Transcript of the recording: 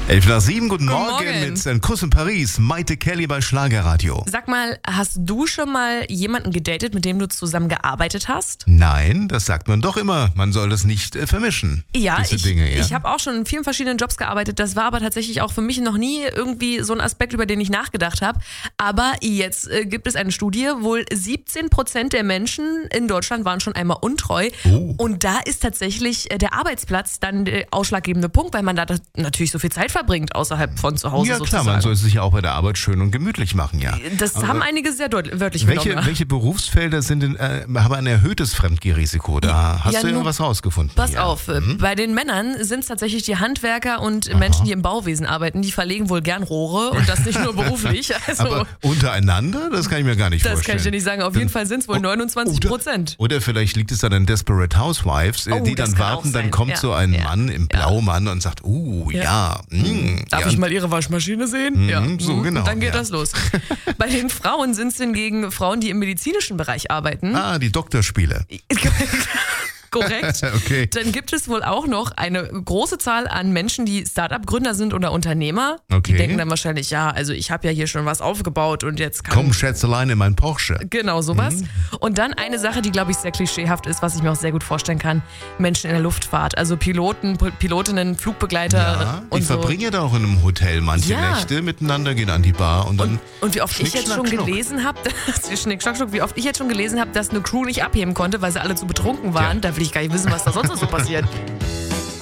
11:07, guten Guten Morgen Morgen. mit Ein Kuss in Paris, Maite Kelly bei Schlagerradio. Sag mal, hast du schon mal jemanden gedatet, mit dem du zusammen gearbeitet hast? Nein, das sagt man doch immer, man soll das nicht vermischen. Ja, diese ich, Dinge, ja. ich habe auch schon in vielen verschiedenen Jobs gearbeitet. Das war aber tatsächlich auch für mich noch nie irgendwie so ein Aspekt, über den ich nachgedacht habe. Aber jetzt gibt es eine Studie, wohl 17% der Menschen in Deutschland waren schon einmal untreu. Oh. Und da ist tatsächlich der Arbeitsplatz dann der ausschlaggebende Punkt, weil man da natürlich so viel Zeit verbringt außerhalb von zu Hause Ja sozusagen. klar, man soll es sich ja auch bei der Arbeit schön und gemütlich machen, ja. Das Aber haben einige sehr wörtlich genommen. Ja. welche Berufsfelder haben ein erhöhtes Fremdgehrisiko? Da hast du irgendwas rausgefunden. Pass ja. auf, bei den Männern sind es tatsächlich die Handwerker und Menschen, die im Bauwesen arbeiten, die verlegen wohl gern Rohre und das nicht nur beruflich. Also, Aber untereinander? Das kann ich mir gar nicht das vorstellen. kann ich dir nicht sagen. Auf jeden Fall sind es wohl 29%. Oder vielleicht liegt es dann an Desperate Housewives, die das dann kann auch warten, dann sein. kommt Ja, so ein ja, Mann im Blaumann und sagt, Darf ich mal Ihre Waschmaschine sehen? so genau, Und dann geht ja. das los. Bei den Frauen sind es hingegen Frauen, die im medizinischen Bereich arbeiten. die Doktorspiele. Korrekt. Okay. Dann gibt es wohl auch noch eine große Zahl an Menschen, die Start-up-Gründer sind oder Unternehmer. Okay. Die denken dann wahrscheinlich, ja, also ich habe ja hier schon was aufgebaut und jetzt kann... Komm, Schätzelein, in mein Porsche. Genau, sowas. Und dann eine Sache, die, glaube ich, sehr klischeehaft ist, was ich mir auch sehr gut vorstellen kann. Menschen in der Luftfahrt, also Piloten, Pilotinnen, Flugbegleiter Ja, die und so. verbringen ja da auch in einem Hotel manche Ja. Nächte miteinander, gehen an die Bar und dann Und wie oft ich jetzt schon gelesen habe, wie oft ich jetzt schon gelesen habe, dass eine Crew nicht abheben konnte, weil sie alle zu betrunken waren. Da will ich gar nicht wissen, was da sonst noch so passiert.